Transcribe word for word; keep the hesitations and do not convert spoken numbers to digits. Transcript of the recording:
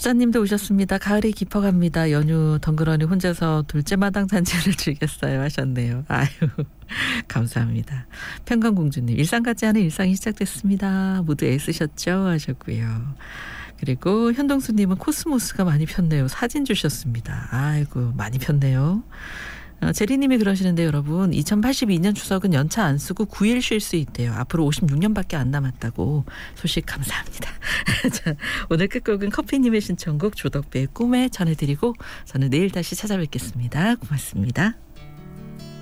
수자님도 오셨습니다. 가을이 깊어갑니다. 연휴 덩그러니 혼자서 둘째 마당 잔치를 즐겼어요 하셨네요. 아유 감사합니다. 평강공주님 일상 같지 않은 일상이 시작됐습니다. 모두 애쓰셨죠 하셨고요. 그리고 현동수님은 코스모스가 많이 폈네요. 사진 주셨습니다. 아이고 많이 폈네요. 어, 제리님이 그러시는데 여러분 이천팔십이 년 추석은 연차 안 쓰고 구 일 쉴 수 있대요. 앞으로 오십육 년밖에 안 남았다고 소식 감사합니다. 자, 오늘 끝곡은 커피님의 신청곡 조덕배의 꿈에 전해드리고 저는 내일 다시 찾아뵙겠습니다. 고맙습니다.